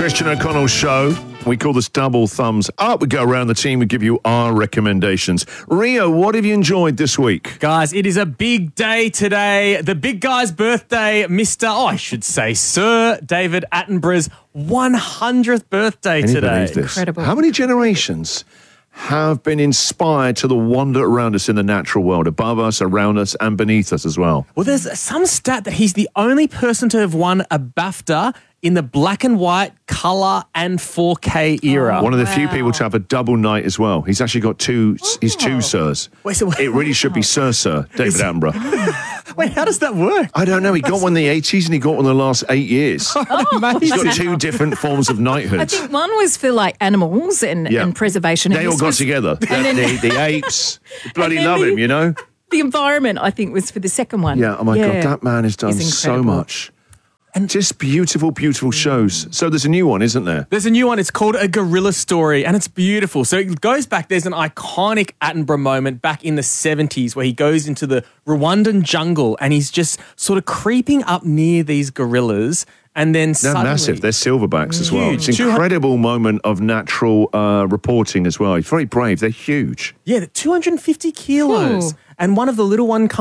Christian O'Connell Show. We call this Double Thumbs Up. We go around the team, we give you our recommendations. Rio, what have you enjoyed this week? Guys, it is a big day today. The big guy's birthday, Sir David Attenborough's 100th birthday Can you today. believe this? Incredible. How many generations have been inspired to the wonder around us in the natural world, above us, around us, and beneath us as well? Well, there's some stat that he's the only person to have won a BAFTA in the black and white, colour and 4K era. One of the few people to have a double night as well. He's actually got two sirs. Wait, so It really should be Sir David Attenborough. Wait, how does that work? I don't know. He got one in the 80s and he got one in the last 8 years. He's got two different forms of knighthood. I think one was for like animals and preservation. They all got together. The apes. Bloody then love him, you know? The environment, I think, was for the second one. Yeah, oh my God, that man has done He's so incredible. much. And just beautiful, beautiful shows. So there's a new one, isn't there? There's a new one. It's called A Gorilla Story, and it's beautiful. So it goes back. There's an iconic Attenborough moment back in the 70s where he goes into the Rwandan jungle and he's just sort of creeping up near these gorillas. And then They're suddenly... massive. They're silverbacks as well. Huge. It's an incredible moment of natural reporting as well. He's very brave. They're huge. Yeah, they're 250 kilos. Ooh. And one of the little one comes